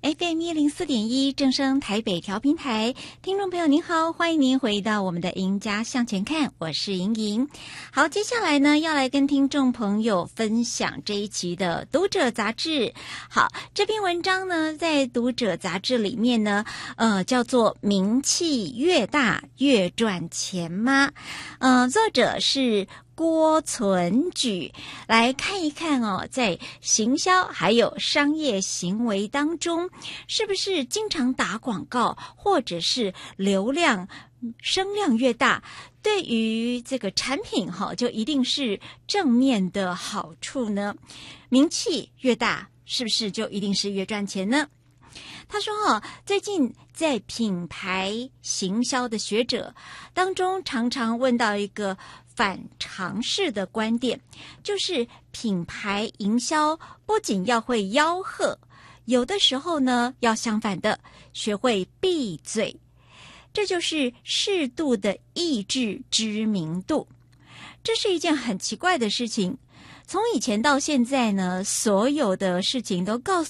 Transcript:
FM104.1正声台北调频台，听众朋友您好，欢迎您回到我们的赢家向前看，我是莹莹。好，接下来呢要来跟听众朋友分享这一期的读者杂志。好，这篇文章呢在读者杂志里面呢叫做名气越大越赚钱吗？作者是郭存举。来看一看哦，在行销还有商业行为当中，是不是经常打广告或者是流量声量越大，对于这个产品就一定是正面的好处呢？名气越大，是不是就一定是越赚钱呢？他说最近在品牌行销的学者当中，常常问到一个反常识的观点，就是品牌营销不仅要会吆喝，有的时候呢要相反的学会闭嘴，这就是适度的抑制知名度。这是一件很奇怪的事情，从以前到现在呢，所有的事情都告诉